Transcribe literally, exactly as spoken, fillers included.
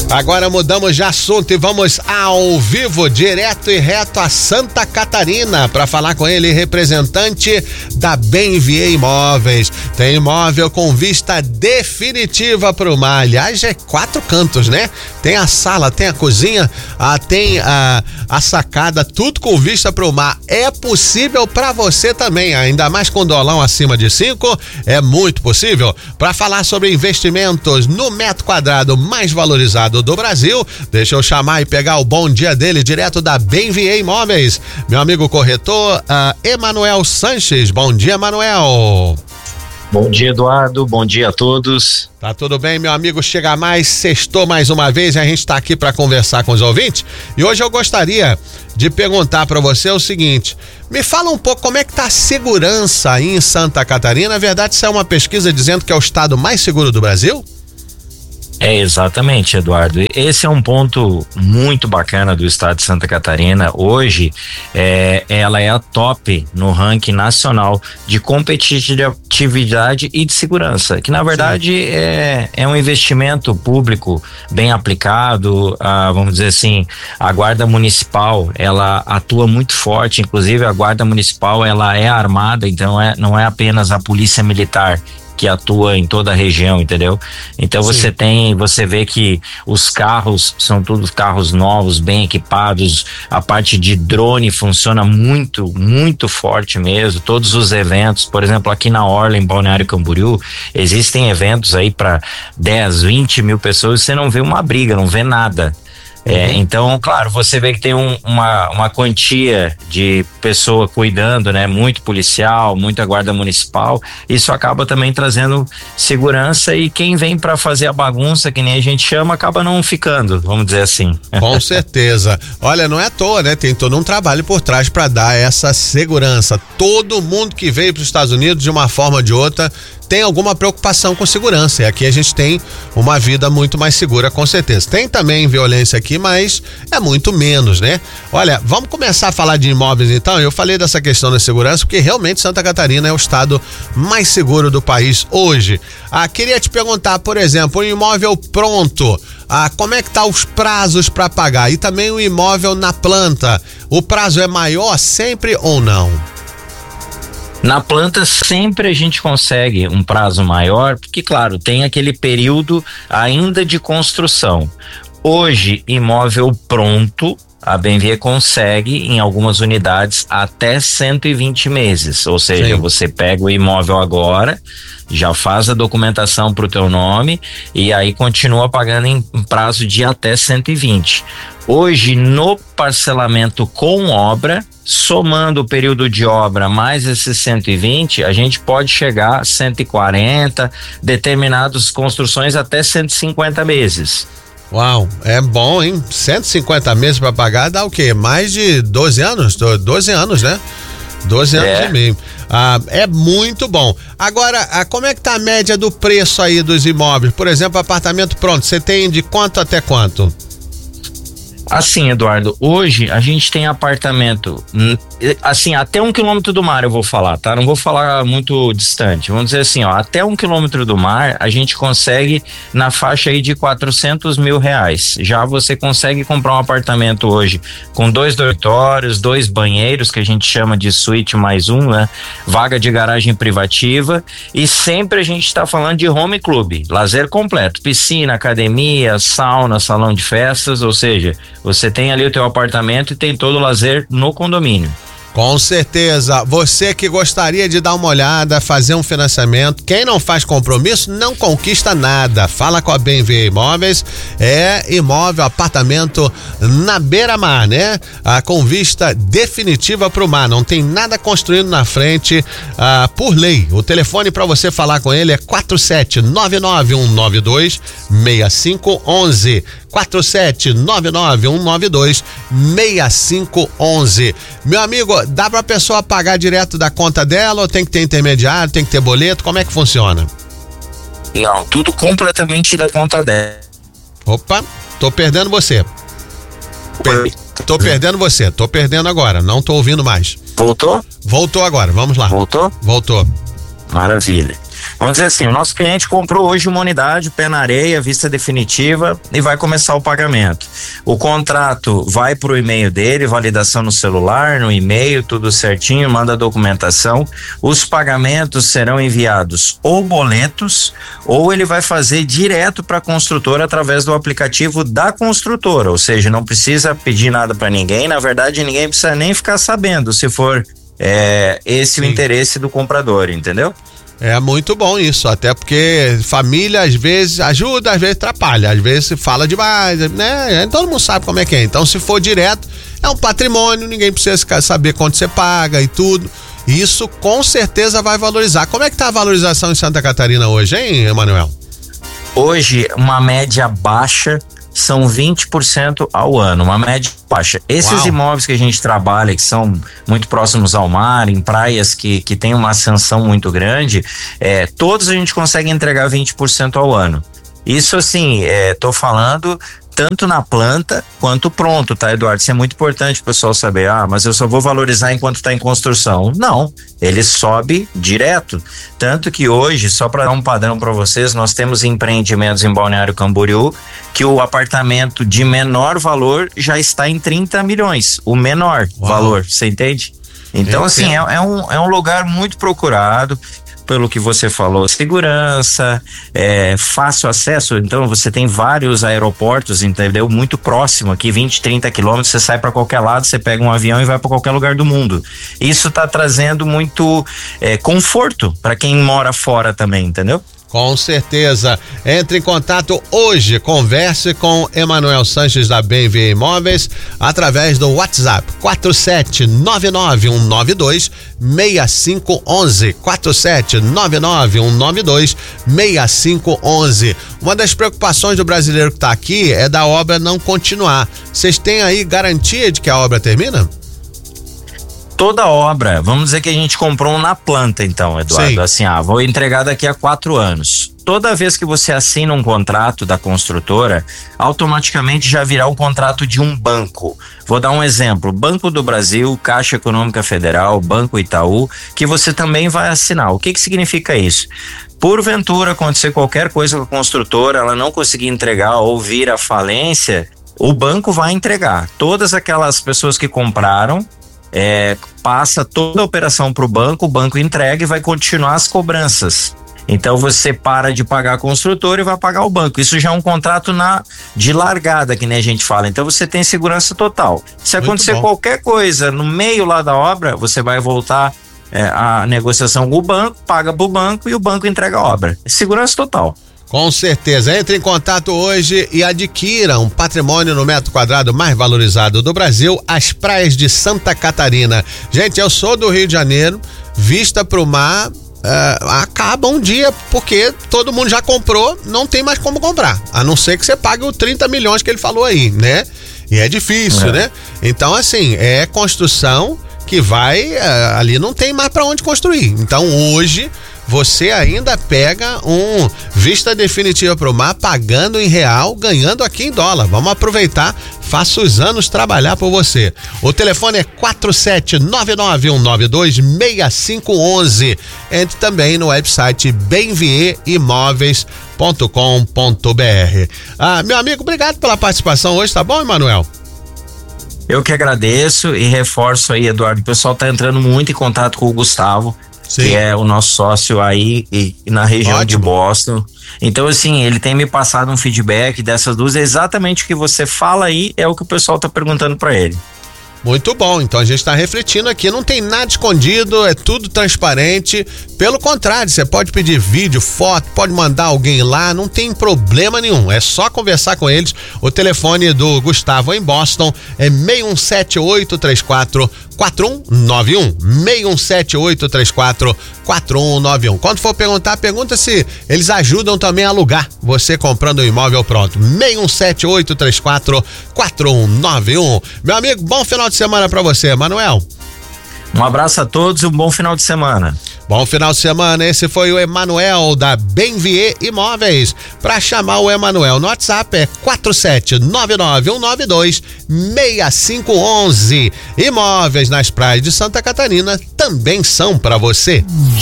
Agora mudamos de assunto e vamos ao vivo, direto e reto a Santa Catarina, para falar com ele, representante da Benvier Imóveis. Tem imóvel com vista definitiva para o mar. Aliás, é quatro cantos, né? Tem a sala, tem a cozinha, ah, tem a, a sacada, tudo com vista para o mar. É possível para você também, ainda mais com dolão acima de cinco, é muito possível. Para falar sobre investimentos no metro quadrado mais valorizado do Brasil, deixa eu chamar e pegar o bom dia dele direto da Benvier Imóveis, meu amigo corretor uh, Emanuel Sanches. Bom dia, Emanuel. Bom dia, Eduardo, bom dia a todos. Tá tudo bem, meu amigo? Chega mais, sextou mais uma vez e a gente tá aqui para conversar com os ouvintes. E hoje eu gostaria de perguntar para você o seguinte: me fala um pouco como é que tá a segurança aí em Santa Catarina. Na verdade, isso é uma pesquisa dizendo que é o estado mais seguro do Brasil? É, exatamente, Eduardo. Esse é um ponto muito bacana do estado de Santa Catarina. Hoje, é, ela é a top no ranking nacional de competitividade e de segurança, que na verdade é, é um investimento público bem aplicado. Ah, vamos dizer assim, a Guarda Municipal, ela atua muito forte, inclusive a Guarda Municipal, ela é armada, então é, não é apenas a Polícia Militar que atua em toda a região, entendeu? Então Sim. você tem, você vê que os carros são todos carros novos, bem equipados, a parte de drone funciona muito, muito forte mesmo, todos os eventos, por exemplo, aqui na Orla, em Balneário Camboriú, existem eventos aí para dez, vinte mil pessoas, você não vê uma briga, não vê nada. É, então, claro, você vê que tem um, uma, uma quantia de pessoa cuidando, né? Muito policial, muita guarda municipal. Isso acaba também trazendo segurança, e quem vem para fazer a bagunça, que nem a gente chama, acaba não ficando, vamos dizer assim. Com certeza. Olha, não é à toa, né? Tem todo um trabalho por trás para dar essa segurança. Todo mundo que veio para os Estados Unidos, de uma forma ou de outra, tem alguma preocupação com segurança, e aqui a gente tem uma vida muito mais segura, com certeza. Tem também violência aqui, mas é muito menos, né? Olha, vamos começar a falar de imóveis então. Eu falei dessa questão da segurança porque realmente Santa Catarina é o estado mais seguro do país hoje. Ah, queria te perguntar, por exemplo, um imóvel pronto, ah, como é que tá os prazos para pagar? E também o imóvel na planta, o prazo é maior sempre ou não? Na planta sempre a gente consegue um prazo maior, porque claro, tem aquele período ainda de construção. Hoje, imóvel pronto, a Benvier consegue em algumas unidades até cento e vinte meses, ou seja, Sim. você pega o imóvel agora, já faz a documentação para o teu nome e aí continua pagando em prazo de até cento e vinte. Hoje, no parcelamento com obra, somando o período de obra mais esses cento e vinte, a gente pode chegar a cento e quarenta, determinadas construções até cento e cinquenta meses. Uau, é bom, hein? cento e cinquenta meses para pagar dá o quê? Mais de doze anos? doze anos, né? doze anos é. e meio. Ah, é muito bom. Agora, ah, como é que tá a média do preço aí dos imóveis? Por exemplo, apartamento pronto, você tem de quanto até quanto? Assim, Eduardo, hoje a gente tem apartamento, assim, até um quilômetro do mar eu vou falar, tá? Não vou falar muito distante. Vamos dizer assim, ó, até um quilômetro do mar a gente consegue na faixa aí de quatrocentos mil reais. Já você consegue comprar um apartamento hoje com dois dormitórios, dois banheiros, que a gente chama de suíte mais um, né? Vaga de garagem privativa, e sempre a gente tá falando de home club, lazer completo, piscina, academia, sauna, salão de festas, ou seja, você tem ali o teu apartamento e tem todo o lazer no condomínio. Com certeza. Você que gostaria de dar uma olhada, fazer um financiamento, quem não faz compromisso não conquista nada. Fala com a Benvier Imóveis, é imóvel, apartamento na beira-mar, né? Ah, com vista definitiva para o mar, não tem nada construído na frente, ah, por lei. O telefone para você falar com ele é quatro sete nove nove um nove dois seis cinco um um. quatro sete nove nove um nove dois seis cinco um um. Meu amigo, dá pra pessoa pagar direto da conta dela ou tem que ter intermediário, tem que ter boleto? Como é que funciona? Não, tudo completamente da conta dela. Opa, tô perdendo você. Per- tô perdendo você, tô perdendo agora, não tô ouvindo mais. Voltou? Voltou agora, vamos lá. Voltou? Voltou. Maravilha. Vamos dizer assim, o nosso cliente comprou hoje uma unidade, pé na areia, vista definitiva e vai começar o pagamento. O contrato vai para o e-mail dele, validação no celular, no e-mail, tudo certinho, manda a documentação. Os pagamentos serão enviados ou boletos ou ele vai fazer direto para a construtora através do aplicativo da construtora, ou seja, não precisa pedir nada para ninguém, na verdade ninguém precisa nem ficar sabendo se for é, esse Sim. o interesse do comprador, entendeu? É muito bom isso, até porque família às vezes ajuda, às vezes atrapalha, às vezes fala demais, né? Todo mundo sabe como é que é. Então, se for direto, é um patrimônio, ninguém precisa saber quanto você paga e tudo. Isso com certeza vai valorizar. Como é que tá a valorização em Santa Catarina hoje, hein, Emanuel? Hoje, uma média baixa são vinte por cento ao ano, uma média baixa. Esses Uau. imóveis que a gente trabalha, que são muito próximos ao mar, em praias que, que tem uma ascensão muito grande, é, todos a gente consegue entregar vinte por cento ao ano. Isso assim, é, tô falando tanto na planta quanto pronto, tá, Eduardo? Isso é muito importante o pessoal saber. Ah, mas eu só vou valorizar enquanto está em construção. Não, ele sobe direto. Tanto que hoje, só para dar um padrão para vocês, nós temos empreendimentos em Balneário Camboriú que o apartamento de menor valor já está em trinta milhões. O menor Uau. valor, você entende? Então, eu assim, é, é, um, é um lugar muito procurado. Pelo que você falou, segurança, é, fácil acesso, então você tem vários aeroportos, entendeu? Muito próximo aqui, vinte, trinta quilômetros, você sai para qualquer lado, você pega um avião e vai para qualquer lugar do mundo. Isso está trazendo muito é, conforto para quem mora fora também, entendeu? Com certeza. Entre em contato hoje, converse com Emanuel Sanches da B M W Imóveis através do WhatsApp quatro sete nove nove um nove dois seis cinco um um, quatro sete nove nove um nove dois seis cinco um um. Uma das preocupações do brasileiro que está aqui é da obra não continuar. Vocês têm aí garantia de que a obra termina? Toda obra, vamos dizer que a gente comprou um na planta então, Eduardo, Sim. assim, ah, vou entregar daqui a quatro anos. Toda vez que você assina um contrato da construtora, automaticamente já virá um contrato de um banco. Vou dar um exemplo, Banco do Brasil, Caixa Econômica Federal, Banco Itaú, que você também vai assinar. O que que significa isso? Porventura acontecer qualquer coisa com a construtora, ela não conseguir entregar ou vir à falência, o banco vai entregar. Todas aquelas pessoas que compraram, É, passa toda a operação para o banco, o banco entrega e vai continuar as cobranças. Então você para de pagar a construtora e vai pagar o banco. Isso já é um contrato na, de largada, que nem a gente fala. Então você tem segurança total. Se Muito acontecer bom. qualquer coisa no meio lá da obra, você vai voltar é, a negociação com o banco, paga para o banco e o banco entrega a obra. Segurança total. Com certeza. Entre em contato hoje e adquira um patrimônio no metro quadrado mais valorizado do Brasil, as praias de Santa Catarina. Gente, eu sou do Rio de Janeiro, vista pro mar, uh, acaba um dia porque todo mundo já comprou, não tem mais como comprar, a não ser que você pague os trinta milhões que ele falou aí, né? E é difícil, é. né? Então, assim, é construção que vai, uh, ali não tem mais para onde construir. Então, hoje você ainda pega um vista definitiva para o mar, pagando em real, ganhando aqui em dólar. Vamos aproveitar, faça os anos trabalhar por você. O telefone é quatro sete nove nove um nove dois seis cinco um um. Entre também no website benvier imóveis ponto com ponto br. Ah, meu amigo, obrigado pela participação hoje, tá bom, Emanuel? Eu que agradeço e reforço aí, Eduardo, o pessoal tá entrando muito em contato com o Gustavo, Sim. que é o nosso sócio aí e, e na região Ótimo. de Boston. Então, assim, ele tem me passado um feedback dessas duas, exatamente o que você fala aí é o que o pessoal tá perguntando para ele. Muito bom, então a gente está refletindo aqui, não tem nada escondido, é tudo transparente. Pelo contrário, você pode pedir vídeo, foto, pode mandar alguém lá, não tem problema nenhum, é só conversar com eles. O telefone do Gustavo em Boston é seis um sete oito três quatro quatro um nove um, seis um sete oito três quatro quatro um nove um. Quando for perguntar, pergunta se eles ajudam também a alugar, você comprando o imóvel pronto. seis um sete oito três quatro quatro um nove um. Meu amigo, bom final de semana pra você, Manuel. Um abraço a todos e um bom final de semana. Bom final de semana, esse foi o Emanuel da Benvier Imóveis. Para chamar o Emanuel no WhatsApp é quatro sete nove nove um nove dois seis cinco um um. Imóveis nas praias de Santa Catarina também são para você.